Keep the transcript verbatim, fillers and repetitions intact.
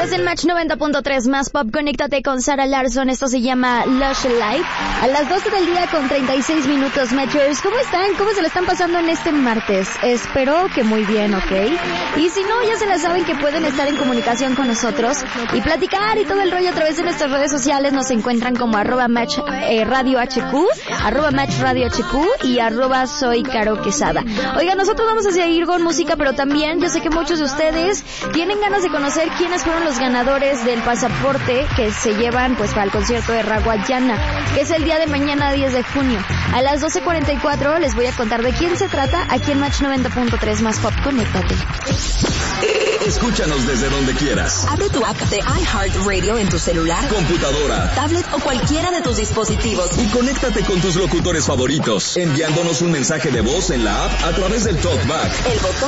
Estás en Match noventa punto tres más pop. Conéctate con Sarah Larson. Esto se llama Lush Light. A las doce del día con treinta y seis minutos, Matchers. ¿Cómo están? ¿Cómo se lo están pasando en este martes? Espero que muy bien, ¿ok? Y si no, ya se la saben que pueden estar en comunicación con nosotros y platicar y todo el rollo a través de nuestras redes sociales. Nos encuentran como arroba Match eh, Radio H Q, arroba Match Radio H Q y arroba Soy Caro Quesada. Oiga, nosotros vamos a seguir con música, pero también yo sé que muchos de ustedes tienen ganas de conocer quiénes fueron los ganadores del pasaporte que se llevan pues para el concierto de Raguayana, que es el día de mañana, diez de junio. A las doce cuarenta y cuatro les voy a contar de quién se trata aquí en Match noventa punto tres más pop. Conéctate. Escúchanos desde donde quieras. Abre tu app de iHeartRadio en tu celular, computadora, tablet o cualquiera de tus dispositivos. Y conéctate con tus locutores favoritos, enviándonos un mensaje de voz en la app a través del TalkBack. El botón